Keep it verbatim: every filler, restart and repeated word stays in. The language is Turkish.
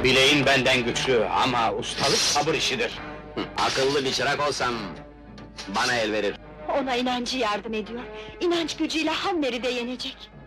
Bileğin benden güçlü ama ustalık sabır işidir. Akıllı bir çırak olsam, bana el verir. Ona inancı yardım ediyor. İnanç gücüyle Hamler'i de yenecek.